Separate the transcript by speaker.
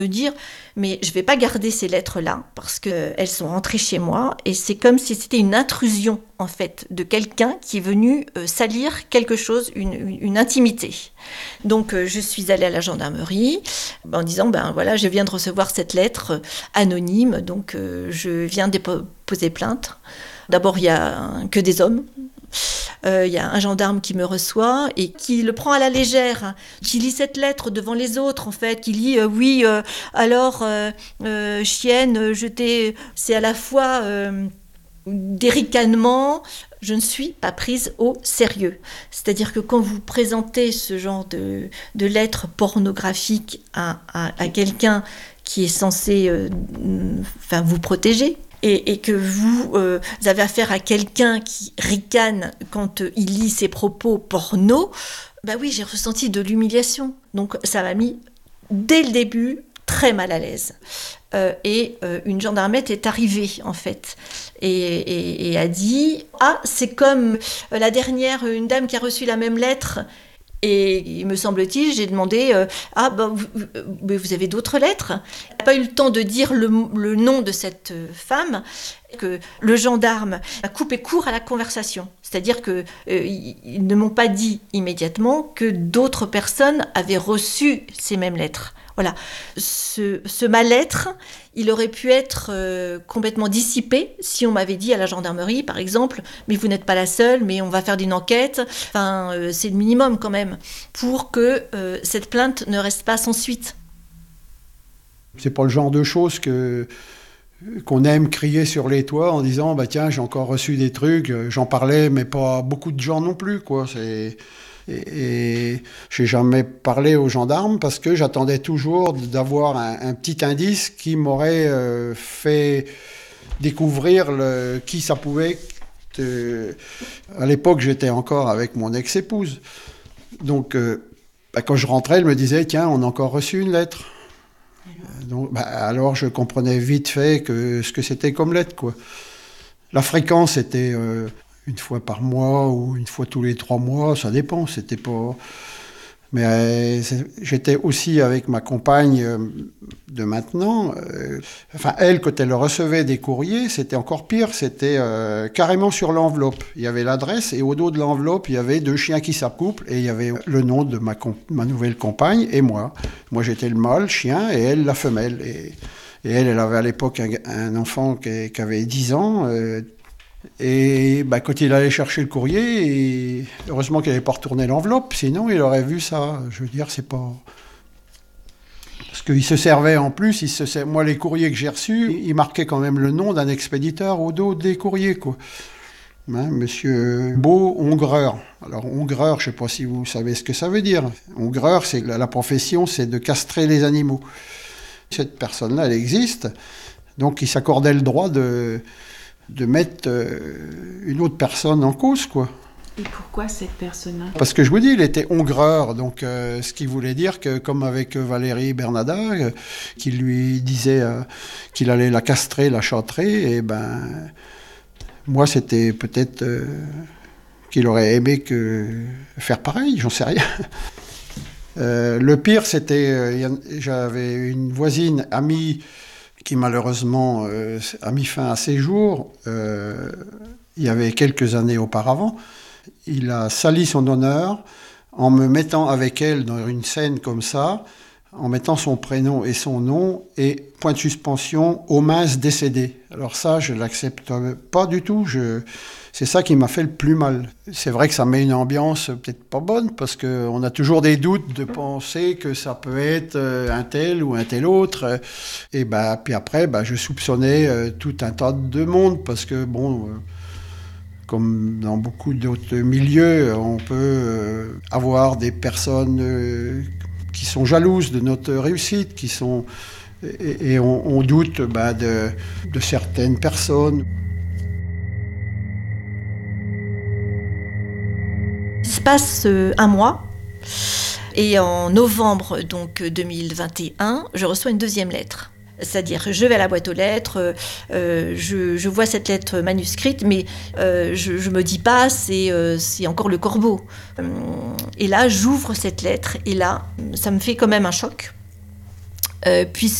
Speaker 1: de dire mais je vais pas garder ces lettres-là parce qu'elles sont rentrées chez moi et c'est comme si c'était une intrusion en fait de quelqu'un qui est venu salir quelque chose, une intimité. Donc je suis allée à la gendarmerie en disant ben voilà, je viens de recevoir cette lettre anonyme, donc je viens déposer plainte. D'abord il y a que des hommes. Y a un gendarme qui me reçoit et qui le prend à la légère, qui lit cette lettre devant les autres en fait, qui lit oui alors chienne c'est à la fois des ricanements. Je ne suis pas prise au sérieux. C'est-à-dire que quand vous présentez ce genre de lettres pornographiques à quelqu'un qui est censé vous protéger, et que vous avez affaire à quelqu'un qui ricane quand il lit ses propos porno, bah oui, j'ai ressenti de l'humiliation. Donc ça m'a mis, dès le début, très mal à l'aise. Une gendarmette est arrivée, en fait, et a dit « Ah, c'est comme la dernière, une dame qui a reçu la même lettre ». Et me semble-t-il, j'ai demandé vous avez d'autres lettres ? Elle n'a pas eu le temps de dire le nom de cette femme, que le gendarme a coupé court à la conversation. C'est-à-dire qu'ils ne m'ont pas dit immédiatement que d'autres personnes avaient reçu ces mêmes lettres. Voilà. Ce mal-être, il aurait pu être complètement dissipé si on m'avait dit à la gendarmerie, par exemple, mais vous n'êtes pas la seule, mais on va faire une enquête. Enfin, c'est le minimum quand même pour que cette plainte ne reste pas sans suite.
Speaker 2: C'est pas le genre de choses qu'on aime crier sur les toits en disant bah tiens, j'ai encore reçu des trucs, j'en parlais, mais pas beaucoup de gens non plus, quoi. Et j'ai jamais parlé aux gendarmes parce que j'attendais toujours d'avoir un petit indice qui m'aurait fait découvrir qui ça pouvait être. À l'époque, j'étais encore avec mon ex-épouse. Donc, quand je rentrais, elle me disait « Tiens, on a encore reçu une lettre ». Donc, alors, je comprenais vite fait ce que c'était comme lettre, quoi. La fréquence était... une fois par mois ou une fois tous les 3 mois, ça dépend, c'était pas... Mais j'étais aussi avec ma compagne de maintenant. Elle, quand elle recevait des courriers, c'était encore pire, c'était carrément sur l'enveloppe. Il y avait l'adresse et au dos de l'enveloppe, il y avait 2 chiens qui s'accouplent et il y avait le nom de ma nouvelle compagne et moi. Moi, j'étais le mâle, chien, et elle, la femelle. Et elle avait à l'époque un enfant qui avait 10 ans. Et quand il allait chercher le courrier, heureusement qu'il n'avait pas retourné l'enveloppe, sinon il aurait vu ça. Je veux dire, c'est pas... Parce qu'il se servait en plus, moi les courriers que j'ai reçus, il marquait quand même le nom d'un expéditeur au dos des courriers, quoi. Monsieur Beau Hongreur. Alors Hongreur, je ne sais pas si vous savez ce que ça veut dire. Hongreur, c'est la profession, c'est de castrer les animaux. Cette personne-là, elle existe, donc il s'accordait le droit de mettre une autre personne en cause, quoi.
Speaker 3: Et pourquoi cette personne-là ?
Speaker 2: Parce que je vous dis, il était hongreur, donc ce qui voulait dire que, comme avec Valérie Bernada, qui lui disait qu'il allait la castrer, la châtrer, et moi c'était peut-être qu'il aurait aimé faire pareil, j'en sais rien. Le pire, c'était, j'avais une voisine amie qui malheureusement a mis fin à ses jours, il y avait quelques années auparavant. Il a sali son honneur en me mettant avec elle dans une scène comme ça, en mettant son prénom et son nom, et point de suspension, aux minces décédées. Alors ça, je ne l'accepte pas du tout, c'est ça qui m'a fait le plus mal. C'est vrai que ça met une ambiance peut-être pas bonne, parce qu'on a toujours des doutes de penser que ça peut être un tel ou un tel autre. Et puis après, je soupçonnais tout un tas de monde, parce que comme dans beaucoup d'autres milieux, on peut avoir des personnes qui sont jalouses de notre réussite, et on doute de certaines personnes.
Speaker 1: Il se passe un mois et en novembre donc 2021, je reçois une deuxième lettre. C'est-à-dire, je vais à la boîte aux lettres, je vois cette lettre manuscrite, mais je me dis pas, c'est encore le corbeau. Et là, j'ouvre cette lettre, et là, ça me fait quand même un choc. puisque